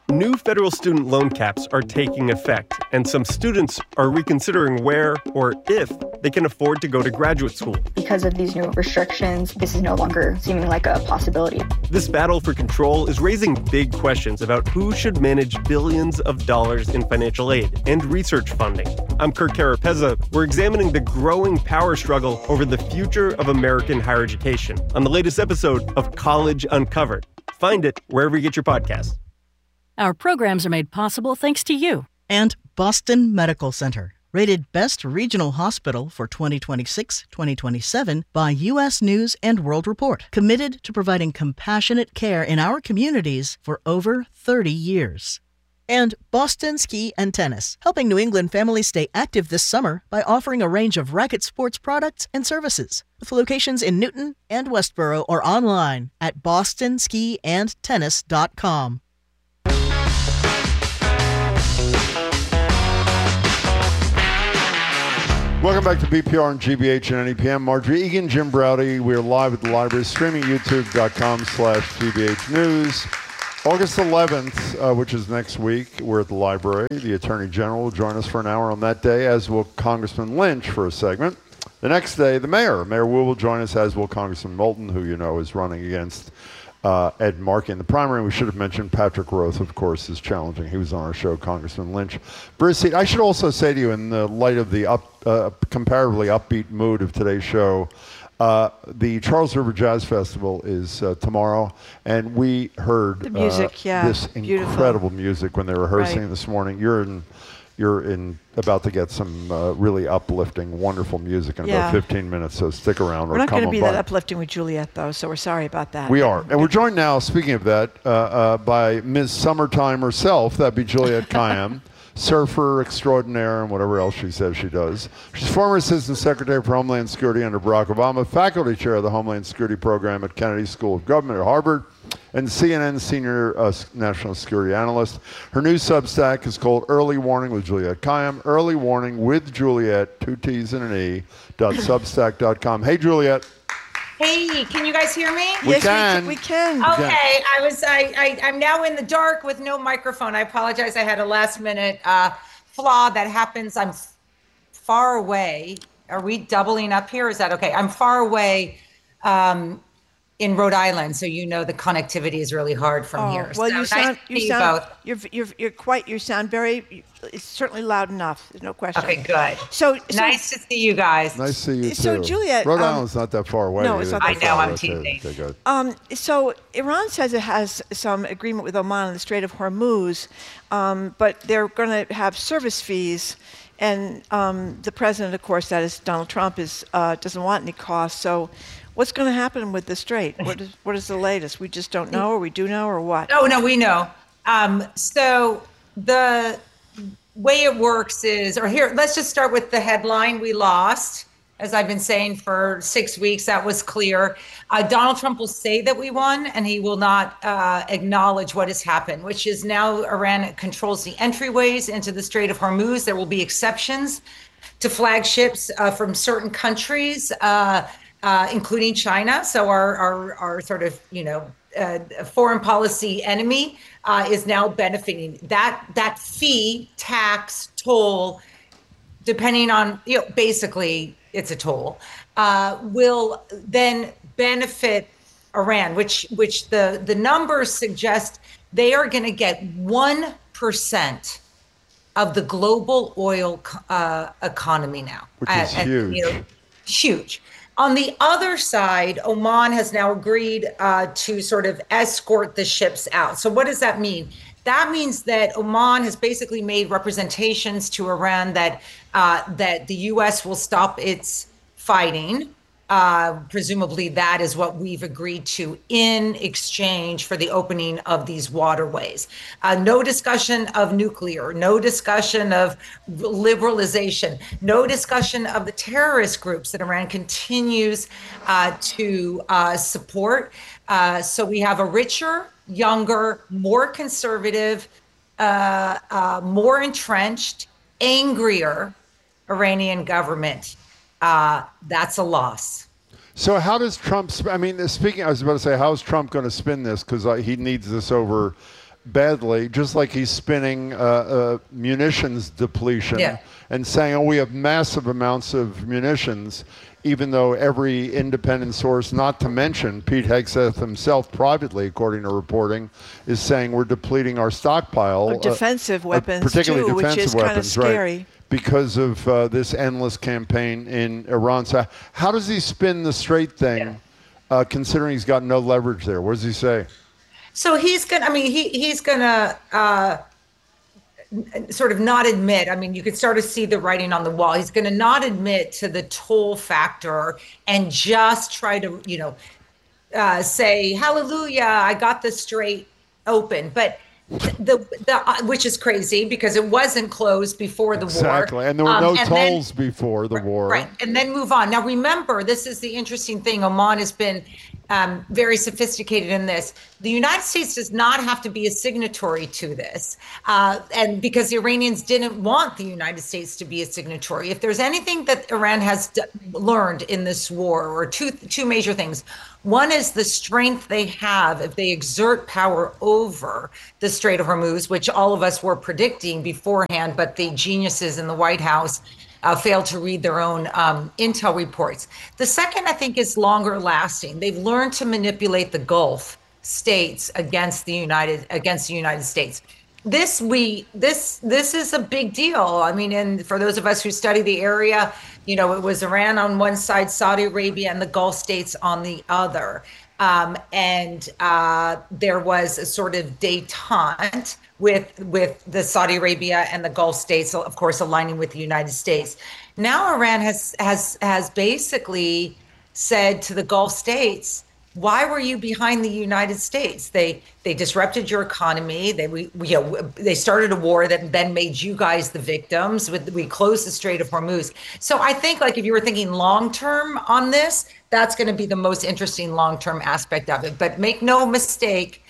New federal student loan caps are taking effect, and some students are reconsidering where or if they can afford to go to graduate school. Because of these new restrictions, this is no longer seeming like a possibility. This battle for control is raising big questions about who should manage billions of dollars in financial aid and research funding. I'm Kirk Carapezza. We're examining the growing power struggle over the future of American higher education on the latest episode of College Uncovered. Find it wherever you get your podcasts. Our programs are made possible thanks to you. And Boston Medical Center, rated Best Regional Hospital for 2026-2027 by U.S. News & World Report. Committed to providing compassionate care in our communities for over 30 years. And Boston Ski and Tennis, helping New England families stay active this summer by offering a range of racket sports products and services. With locations in Newton and Westboro or online at bostonskiandtennis.com. Welcome back to BPR and GBH and NEPM. Marjorie Egan, Jim Browdy. We're live at the library, streaming youtube.com/GBH News. August 11th, which is next week, we're at the library. The Attorney General will join us for an hour on that day, as will Congressman Lynch for a segment. The next day, the mayor, Mayor Wu, will join us, as will Congressman Moulton, who you know is running against Ed Markey in the primary. We should have mentioned Patrick Roth, of course, is challenging. He was on our show, Congressman Lynch. Bruce, I should also say to you, in the light of the comparatively upbeat mood of today's show, the Charles River Jazz Festival is tomorrow, and we heard the music, this incredible music when they were rehearsing this morning. You're about to get some really uplifting, wonderful music in about 15 minutes, so stick around. We're not going to be that uplifting with Juliet, though, so we're sorry about that. We are. And we're joined now, speaking of that, by Ms. Summertime herself. That'd be Juliet Kayyem, surfer extraordinaire and whatever else she says she does. She's former Assistant Secretary for Homeland Security under Barack Obama, faculty chair of the Homeland Security Program at Kennedy School of Government at Harvard, and CNN senior national security analyst. Her new Substack is called Early Warning with Juliet Kayyem. Early Warning with Juliet, 2 T's and an E, .substack.com. Hey, Juliet. Hey, can you guys hear me? We can. We can. Okay, I'm now in the dark with no microphone. I apologize. I had a last minute flaw that happens. I'm far away. Are we doubling up here? Is that okay? I'm far away in Rhode Island, so you know the connectivity is really hard from here. Well, so you sound very, it's certainly loud enough. There's no question. Okay, good. So nice to see you guys. Nice to see you too. So Juliet, Rhode Island's not that far away. No, it's not that far. I know, I'm teasing. Okay, so Iran says it has some agreement with Oman in the Strait of Hormuz, but they're going to have service fees. And the president, of course, that is Donald Trump, doesn't want any costs. So what's going to happen with the Strait? What is the latest? We just don't know, or we do know, or what? Oh, no, we know. So the way it works is, let's just start with the headline. We lost. As I've been saying for 6 weeks, that was clear. Donald Trump will say that we won, and he will not acknowledge what has happened, which is now Iran controls the entryways into the Strait of Hormuz. There will be exceptions to flagships from certain countries, including China. So our sort of, foreign policy enemy is now benefiting. That fee, tax, toll, depending on, basically it's a toll, will then benefit Iran, which the numbers suggest they are going to get 1% of the global oil economy now. Which is huge. Huge. On the other side, Oman has now agreed to sort of escort the ships out. So what does that mean? That means that Oman has basically made representations to Iran that the U.S. will stop its fighting. Presumably that is what we've agreed to in exchange for the opening of these waterways. No discussion of nuclear, no discussion of liberalization, no discussion of the terrorist groups that Iran continues to support. So we have a richer, younger, more conservative, more entrenched, angrier Iranian government. That's a loss. So how does Trump, I was about to say, how is Trump going to spin this? Because he needs this over badly, just like he's spinning munitions depletion and saying, oh, we have massive amounts of munitions, even though every independent source, not to mention Pete Hegseth himself privately, according to reporting, is saying we're depleting our stockpile. Defensive weapons, particularly too, defensive which is weapons, kind of scary. Right, because of this endless campaign in Iran. So how does he spin the straight thing, considering he's got no leverage there? What does he say? So he's gonna sort of not admit. I mean, you could start to see the writing on the wall. He's going to not admit to the toll factor and just try to, say, hallelujah, I got the Strait open. But which is crazy because it wasn't closed before the war. Exactly, and there were no tolls before the war. Right, and then move on. Now, remember, this is the interesting thing. Oman has been very sophisticated in this. The United States does not have to be a signatory to this, and because the Iranians didn't want the United States to be a signatory. If there's anything that Iran has learned in this war, or two major things. One is the strength they have if they exert power over the Strait of Hormuz, which all of us were predicting beforehand, but the geniuses in the White House failed to read their own intel reports. The second, I think, is longer lasting. They've learned to manipulate the Gulf states against the United States. This is a big deal. I mean, and for those of us who study the area, it was Iran on one side, Saudi Arabia, and the Gulf states on the other. And there was a sort of détente with the Saudi Arabia and the Gulf states, of course, aligning with the United States. Now Iran has basically said to the Gulf states, why were you behind the United States? They disrupted your economy. They started a war that then made you guys the victims. We closed the Strait of Hormuz. So I think, like, if you were thinking long term on this, that's going to be the most interesting long term aspect of it. But make no mistake,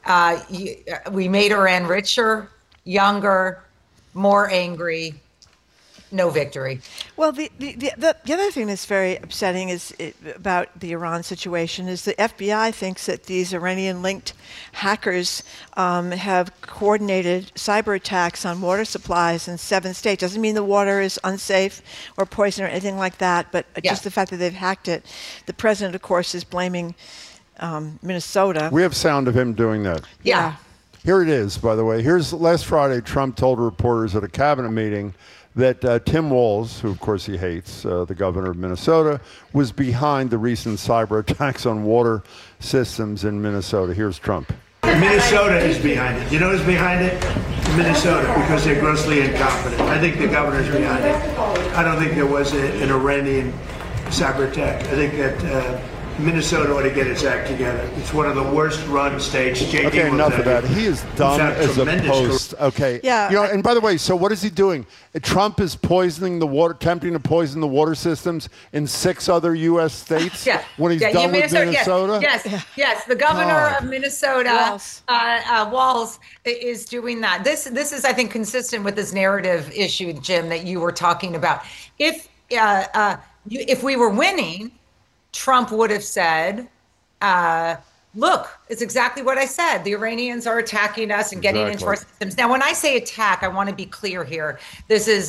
we made Iran richer, younger, more angry. No victory. Well, the other thing that's very upsetting about the Iran situation is the FBI thinks that these Iranian-linked hackers have coordinated cyber attacks on water supplies in 7 states. Doesn't mean the water is unsafe or poison or anything like that, but just the fact that they've hacked it. The president, of course, is blaming Minnesota. We have sound of him doing that. Yeah. Here it is, by the way. Here's last Friday, Trump told reporters at a cabinet meeting that Tim Walz, who of course he hates, the governor of Minnesota, was behind the recent cyber attacks on water systems in Minnesota. Here's Trump. Minnesota is behind it. You know who's behind it? Minnesota, because they're grossly incompetent. I think the governor's behind it. I don't think there was an Iranian cyber attack. I think that Minnesota ought to get its act together. It's one of the worst run states. Okay, enough of that. He is dumb as a post. Okay. Yeah. And by the way, so what is he doing? Trump is poisoning the water, attempting to poison the water systems in 6 other U.S. states when he's done with Minnesota? Yes. The governor of Minnesota, Walz, is doing that. This is, I think, consistent with this narrative issue, Jim, that you were talking about. If we were winning, Trump would have said, look, it's exactly what I said. The Iranians are attacking us and getting into our systems. Now, when I say attack, I want to be clear here. This is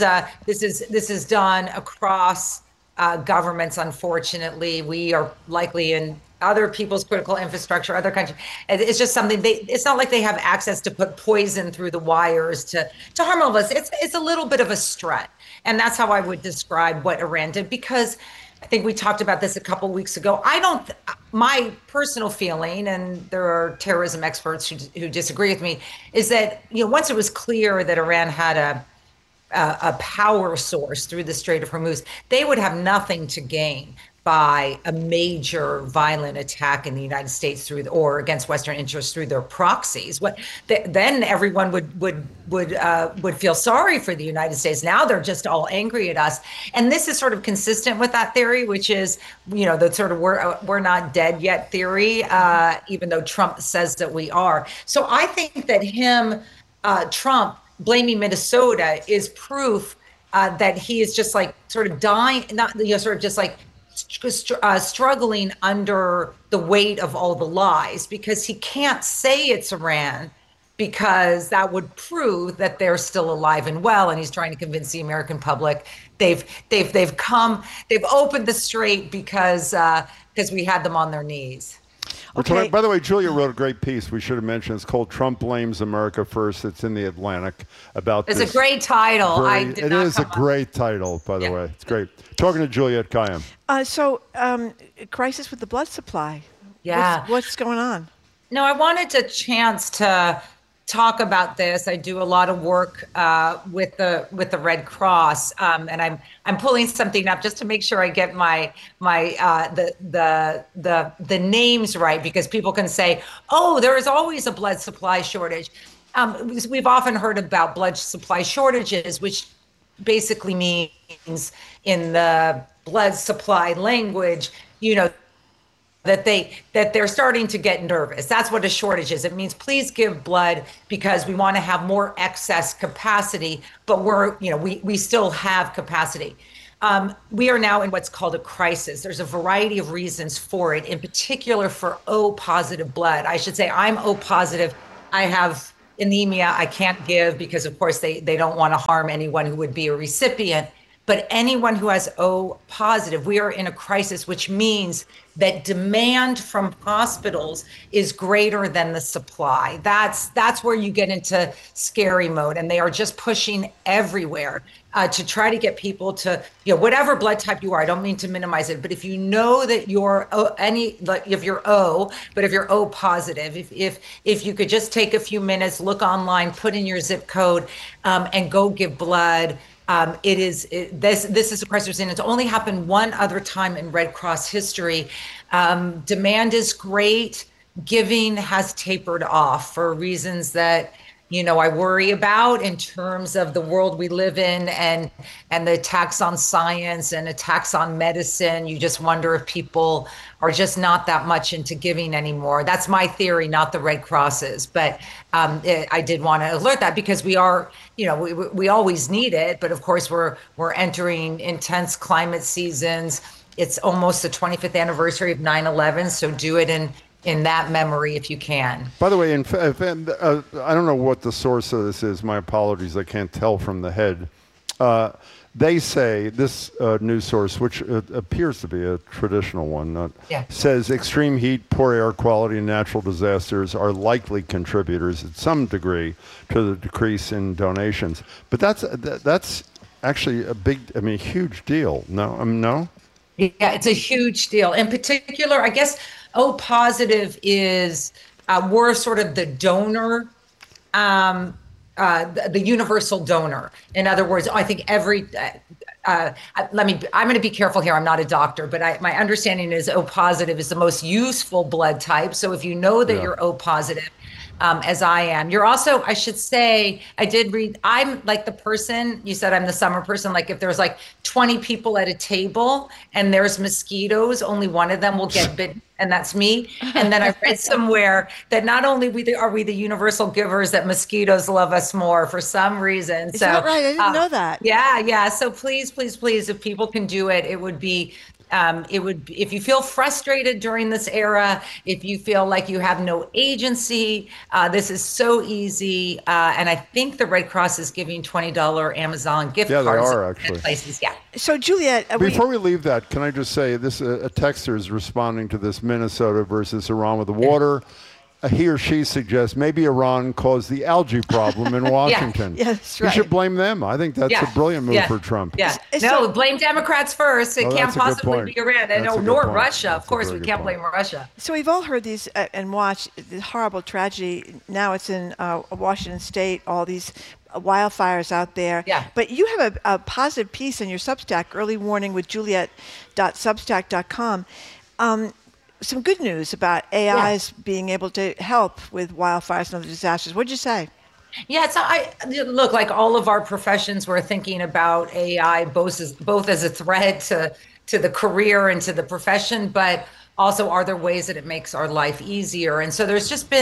done across governments, unfortunately. We are likely in other people's critical infrastructure, other countries. It's just something it's not like they have access to put poison through the wires to harm all of us. It's a little bit of a strut. And that's how I would describe what Iran did, because I think we talked about this a couple of weeks ago. My personal feeling, and there are terrorism experts who disagree with me, is that once it was clear that Iran had a power source through the Strait of Hormuz, they would have nothing to gain by a major violent attack in the United States or against Western interests through their proxies. Then everyone would feel sorry for the United States. Now they're just all angry at us, and this is sort of consistent with that theory, which is the sort of we're not dead yet theory, even though Trump says that we are. So I think that Trump blaming Minnesota is proof that he is just like sort of dying, not sort of just like struggling under the weight of all the lies, because he can't say it's Iran because that would prove that they're still alive and well. And he's trying to convince the American public they've opened the strait because we had them on their knees. Okay. By the way, Julia wrote a great piece. We should have mentioned. It's called "Trump Blames America First." It's in the Atlantic about. It's a great title. It is a great title, by the way. It's great. Talking to Juliette Kayyem. Crisis with the blood supply. Yeah. What's going on? No, I wanted a chance to talk about this. I do a lot of work with the Red Cross, and I'm pulling something up just to make sure I get the names right, because people can say, "Oh, there is always a blood supply shortage." We've often heard about blood supply shortages, which basically means in the blood supply language, that they're starting to get nervous. That's what a shortage is. It means please give blood because we want to have more excess capacity, but we still have capacity. We are now in what's called a crisis. There's a variety of reasons for it, in particular for O positive blood. I should say I'm O positive. I have anemia. I can't give because, of course, they don't want to harm anyone who would be a recipient. But anyone who has O positive, we are in a crisis, which means that demand from hospitals is greater than the supply. That's where you get into scary mode, and they are just pushing everywhere to try to get people to, whatever blood type you are. I don't mean to minimize it, but if you know that you're if you're O, but if you're O positive, if you could just take a few minutes, look online, put in your zip code, and go give blood. This is a crisis, and it's only happened one other time in Red Cross history. Demand is great. Giving has tapered off for reasons that, I worry about in terms of the world we live in and the attacks on science and attacks on medicine. You just wonder if people are just not that much into giving anymore. That's my theory, not the Red Cross's. But I did want to alert that because we are, we always need it. But of course, we're entering intense climate seasons. It's almost the 25th anniversary of 9/11. So do it in that memory if you can. By the way, I don't know what the source of this is. My apologies. I can't tell from the head. They say, this news source, which appears to be a traditional one, says extreme heat, poor air quality, and natural disasters are likely contributors at some degree to the decrease in donations. But that's actually a huge deal. No? Yeah, it's a huge deal. In particular, I guess O positive is we're sort of the donor, the universal donor. In other words, I think I'm going to be careful here. I'm not a doctor, but my understanding is O positive is the most useful blood type. So if you know that you're O positive, as I am. You're also, I should say, I did read, I'm like the person, you said I'm the summer person, like if there's like 20 people at a table and there's mosquitoes, only one of them will get bitten, and that's me. And then I read somewhere that not only are we the universal givers, that mosquitoes love us more for some reason. Is that right? I didn't know that. Yeah. So please, if people can do it, it would be, if you feel frustrated during this era, if you feel like you have no agency, this is so easy. And I think the Red Cross is giving $20 Amazon gift cards. Yeah, they are actually. Places. Yeah. So Juliette, before we leave that, can I just say this? A texter is responding to this Minnesota versus Iran with the water. He or she suggests maybe Iran caused the algae problem in Washington. Yeah, that's right. You should blame them. I think that's a brilliant move for Trump. Yeah. No, blame Democrats first. It can't possibly be Iran. Nor Russia. Of course, we can't blame Russia. So we've all heard these and watched this horrible tragedy. Now it's in Washington State, all these wildfires out there. Yeah. But you have a positive piece in your Substack, Early Warning with Juliette.substack.com. Some good news about AIs being able to help with wildfires and other disasters. What'd you say? Yeah, so look, like all of our professions, we're thinking about AI both as a threat to the career and to the profession, but also are there ways that it makes our life easier? And so there's just been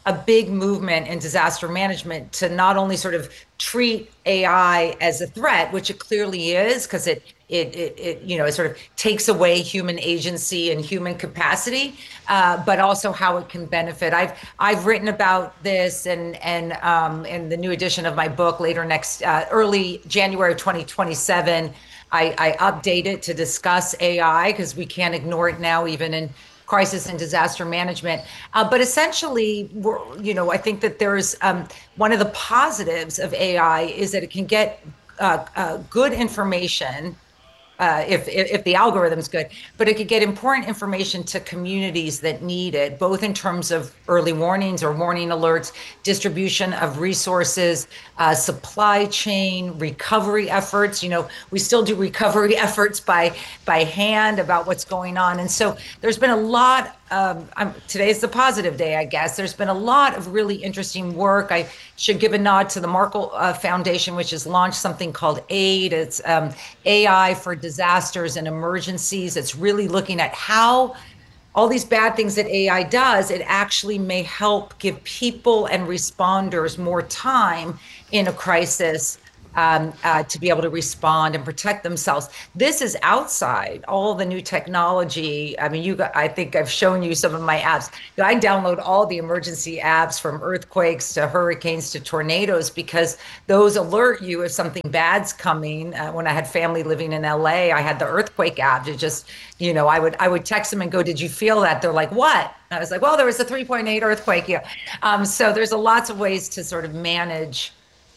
a big movement in disaster management to not only sort of treat AI as a threat, which it clearly is, because it sort of takes away human agency and human capacity, but also how it can benefit. I've written about this and in the new edition of my book later early January of 2027. I update it to discuss AI because we can't ignore it now, even in crisis and disaster management. But essentially, I think that there's one of the positives of AI is that it can get good information if the algorithm's good, but it could get important information to communities that need it, both in terms of early warnings or warning alerts, distribution of resources, supply chain, recovery efforts. We still do recovery efforts by hand about what's going on. And so there's been a lot today's the positive day, I guess. There's been a lot of really interesting work. I should give a nod to the Markle Foundation, which has launched something called AID. It's AI for disasters and emergencies. It's really looking at how all these bad things that AI does, it actually may help give people and responders more time in a crisis to be able to respond and protect themselves. This is outside all the new technology. I mean, I think I've shown you some of my apps. I download all the emergency apps from earthquakes to hurricanes to tornadoes because those alert you if something bad's coming. When I had family living in LA, I had the earthquake app to just, I would text them and go, "Did you feel that?" They're like, "What?" And I was like, "Well, there was a 3.8 earthquake." Yeah. So there's lots of ways to sort of manage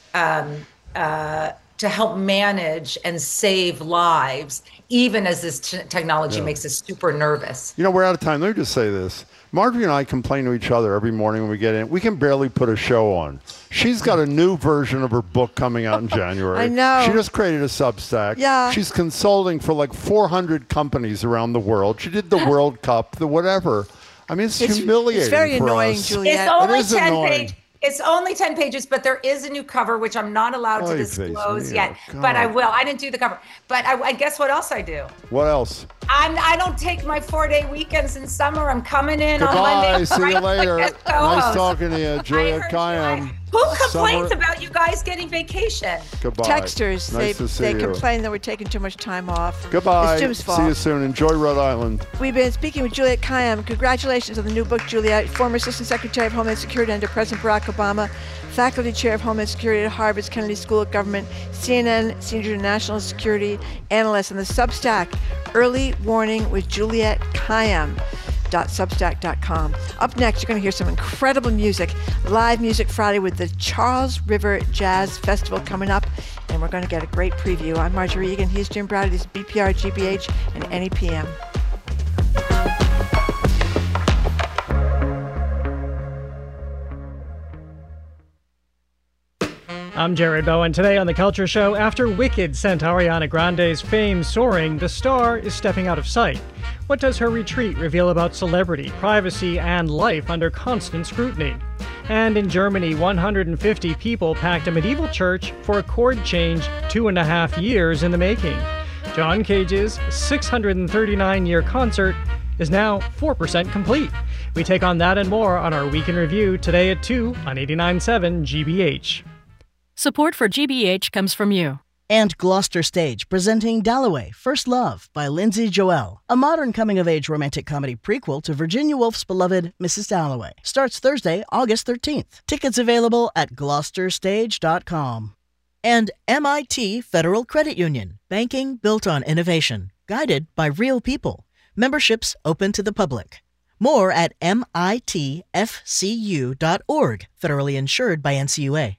to help manage and save lives, even as this technology makes us super nervous. We're out of time. Let me just say this. Marjorie and I complain to each other every morning when we get in. We can barely put a show on. She's got a new version of her book coming out in January. I know. She just created a Substack. Yeah. She's consulting for like 400 companies around the world. She did the World Cup, the whatever. I mean, it's humiliating. It's very for annoying, us. Juliet. It's only It is 10 annoying. pages. It's only 10 pages, but there is a new cover, which I'm not allowed to disclose yet. God. But I will. I didn't do the cover. But I guess what else I do? What else? I don't take my 4-day weekends in summer. I'm coming in Goodbye. on Monday. See you later. Like Nice talking to you, Juliet Kayyem. Who complains about you guys getting vacation? Goodbye. Texters, Nice to see they you. complain that we're taking too much time off. Goodbye. It's Jim's fault. See you soon. Enjoy Rhode Island. We've been speaking with Juliet Kayyem. Congratulations on the new book, Juliet. Former Assistant Secretary of Homeland Security under President Barack Obama, Faculty Chair of Homeland Security at Harvard's Kennedy School of Government, CNN Senior National Security Analyst, and the Substack, Early Warning with Juliet Kayyem. Substack.com. Up next, you're going to hear some incredible music. Live Music Friday with the Charles River Jazz Festival coming up, and we're going to get a great preview. I'm Marjorie Egan. He's Jim Browdy. This is BPR, GBH, and NEPM. I'm Jared Bowen. Today on The Culture Show, after Wicked sent Ariana Grande's fame soaring, the star is stepping out of sight. What does her retreat reveal about celebrity, privacy, and life under constant scrutiny? And in Germany, 150 people packed a medieval church for a chord change 2.5 years in the making. John Cage's 639-year concert is now 4% complete. We take on that and more on our Week in Review today at 2 on 89.7 GBH. Support for GBH comes from you. And Gloucester Stage, presenting Dalloway, First Love by Lindsay Joel, a modern coming-of-age romantic comedy prequel to Virginia Woolf's beloved Mrs. Dalloway. Starts Thursday, August 13th. Tickets available at gloucesterstage.com. And MIT Federal Credit Union, banking built on innovation, guided by real people. Memberships open to the public. More at mitfcu.org, federally insured by NCUA.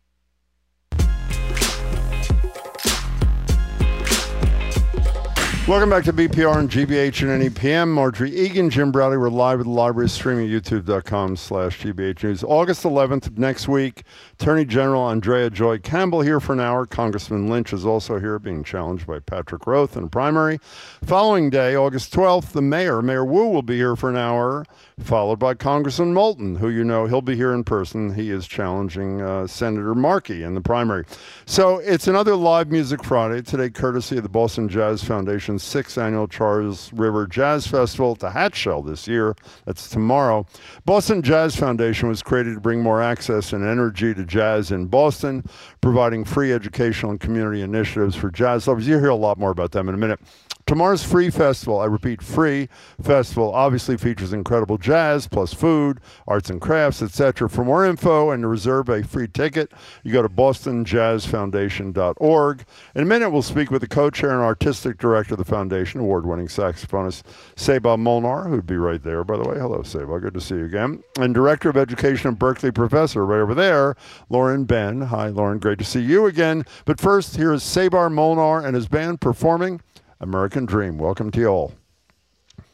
Welcome back to BPR and GBH and NEPM. Marjorie Egan, Jim Browdy. We're live at the library, streaming youtube.com/GBH News. August 11th, next week, Attorney General Andrea Joy Campbell here for an hour. Congressman Lynch is also here, being challenged by Patrick Roth in a primary. Following day, August 12th, the mayor, Mayor Wu, will be here for an hour, followed by Congressman Moulton, who he'll be here in person. He is challenging Senator Markey in the primary. So it's another Live Music Friday, today courtesy of the Boston Jazz Foundation 6th Annual Charles River Jazz Festival at the Hatshell this year. That's tomorrow. Boston Jazz Foundation was created to bring more access and energy to jazz in Boston, providing free educational and community initiatives for jazz lovers. You'll hear a lot more about them in a minute. Tomorrow's free festival, I repeat, free festival, obviously features incredible jazz, plus food, arts and crafts, etc. For more info and to reserve a free ticket, you go to bostonjazzfoundation.org. In a minute, we'll speak with the co-chair and artistic director of the foundation, award-winning saxophonist Seba Molnar, who'd be right there, by the way. Hello, Seba. Good to see you again. And director of education and Berkeley professor right over there, Lauren Ben. Hi, Lauren. Great to see you again. But first, here is Seba Molnar and his band performing American Dream. Welcome to you all.